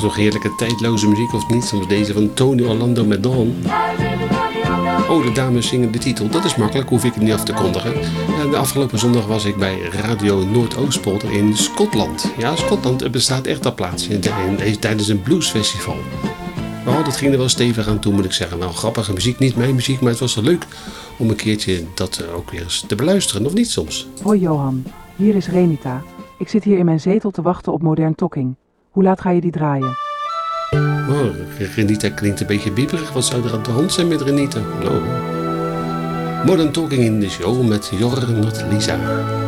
nog heerlijke tijdloze muziek of niet? Zoals deze van Tony Orlando met Dawn. Oh, de dames zingen de titel. Dat is makkelijk, hoef ik het niet af te kondigen. De afgelopen zondag was ik bij Radio Noordoostpolder in Schotland. Ja, Schotland, het bestaat echt op plaats. Tijdens een bluesfestival. Oh, dat ging er wel stevig aan toe, moet ik zeggen. Wel grappige muziek, niet mijn muziek, maar het was wel leuk om een keertje dat ook weer eens te beluisteren, of niet soms? Hoi Johan, hier is Renita. Ik zit hier in mijn zetel te wachten op Modern Talking. Hoe laat ga je die draaien? Oh, Renita klinkt een beetje bieberig. Wat zou er aan de hand zijn met Renita? Oh. Modern Talking in de show met Jorre, not Lisa.